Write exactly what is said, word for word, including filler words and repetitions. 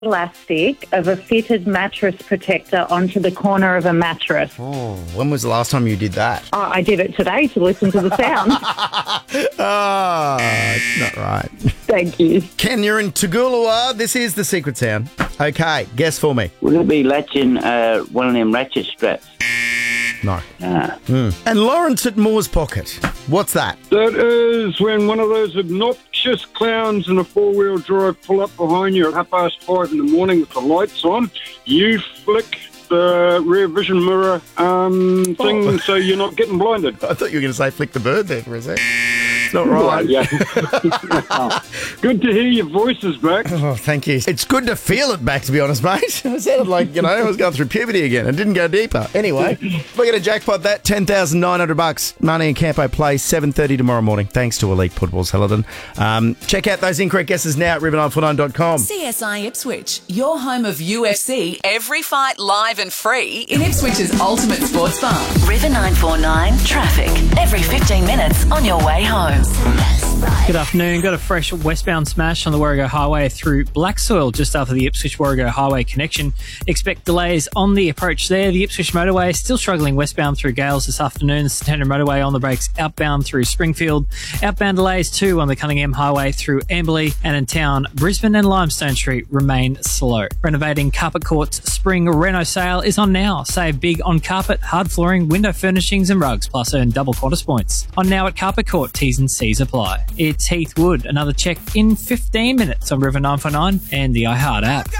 elastic of a fitted mattress protector onto the corner of a mattress. Oh, when was the last time you did that? Oh, I did it today to listen to the sound. Oh, it's not right. Thank you. Ken, you're in Toogoolawah. This is the secret sound. Okay, guess for me. Would it be latching uh, one of them ratchet straps? No. Ah. Mm. And Lawrence at Moore's Pocket. What's that? That is when one of those obnoxious clowns in a four-wheel drive pull up behind you at half past five in the morning with the lights on. You flick the rear vision mirror um, thing Oh. so you're not getting blinded. I thought you were going to say flick the bird there for a sec. It's not right. Yeah. Good to hear your voices back. Oh, thank you. It's good to feel it back, to be honest, mate. It sounded like, you know, I was going through puberty again and didn't go deeper. Anyway, we're going to jackpot that ten thousand nine hundred bucks. Money and Campo play seven thirty tomorrow morning, thanks to Elite Football's Helladon. Um, check out those incorrect guesses now at river nine four nine dot com. C S I Ipswich, your home of U F C. Every fight live and free in Ipswich's ultimate sports bar. River nine four nine traffic. Every fifteen minutes on your way home. Good afternoon. Got a fresh westbound smash on the Warrego Highway through Black Soil just after the Ipswich-Warrego Highway connection. Expect delays on the approach there. The Ipswich Motorway is still struggling westbound through Gales this afternoon. The Centennial Motorway on the brakes outbound through Springfield. Outbound delays too on the Cunningham Highway through Amberley, and in town, Brisbane and Limestone Street remain slow. Renovating Carpet Court's spring reno sale is on now. Save big on carpet, hard flooring, window furnishings and rugs, plus earn double Qantas points. On now at Carpet Court, T's and C's apply. It's Heath Wood. Another check in fifteen minutes on River nine four nine and the iHeart app.